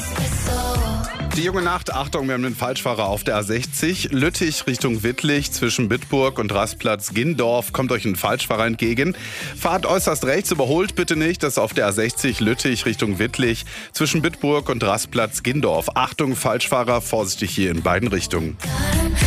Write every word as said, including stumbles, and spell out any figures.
Die junge Nacht, Achtung, wir haben einen Falschfahrer auf der A sechzig. Lüttich Richtung Wittlich zwischen Bitburg und Rastplatz Gindorf kommt euch ein Falschfahrer entgegen. Fahrt äußerst rechts, überholt bitte nicht. Das ist auf der A sechzig Lüttich Richtung Wittlich zwischen Bitburg und Rastplatz Gindorf. Achtung, Falschfahrer, vorsichtig hier in beiden Richtungen.